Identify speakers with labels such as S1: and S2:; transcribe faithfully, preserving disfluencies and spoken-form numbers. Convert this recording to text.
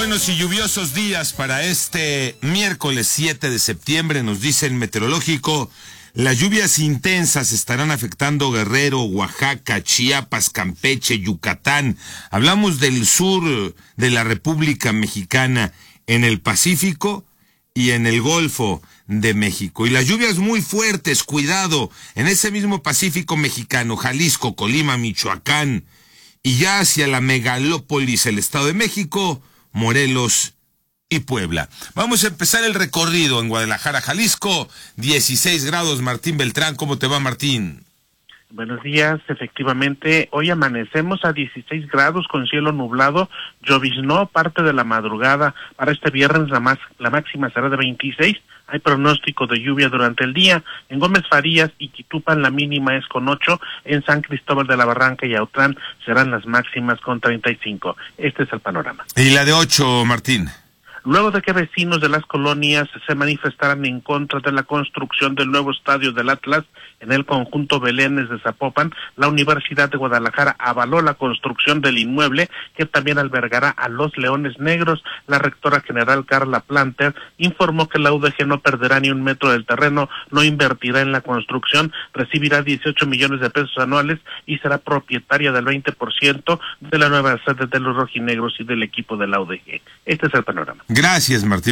S1: Buenos y lluviosos días para este miércoles siete de septiembre, nos dice el meteorológico. Las lluvias intensas estarán afectando Guerrero, Oaxaca, Chiapas, Campeche, Yucatán. Hablamos del sur de la República Mexicana, en el Pacífico y en el Golfo de México. Y las lluvias muy fuertes, cuidado, en ese mismo Pacífico mexicano, Jalisco, Colima, Michoacán, y ya hacia la megalópolis, el Estado de México, Morelos y Puebla. Vamos a empezar el recorrido en Guadalajara, Jalisco, dieciséis grados. Martín Beltrán, ¿cómo te va, Martín?
S2: Buenos días, efectivamente, hoy amanecemos a dieciséis grados con cielo nublado, lloviznó parte de la madrugada. Para este viernes la, más, la máxima será de veintiséis, hay pronóstico de lluvia durante el día. En Gómez Farías y Quitupan la mínima es con ocho, en San Cristóbal de la Barranca y Autlán serán las máximas con treinta y cinco. Este es el panorama.
S1: ¿Y la de ocho, Martín?
S2: Luego de que vecinos de las colonias se manifestaran en contra de la construcción del nuevo estadio del Atlas en el conjunto Belénes de Zapopan, la Universidad de Guadalajara avaló la construcción del inmueble, que también albergará a los Leones Negros. La rectora general Carla Planter informó que la U D G no perderá ni un metro del terreno, no invertirá en la construcción, recibirá dieciocho millones de pesos anuales y será propietaria del veinte por ciento de la nueva sede de los rojinegros y del equipo de la U D G. Este es el panorama.
S1: Gracias, Martín.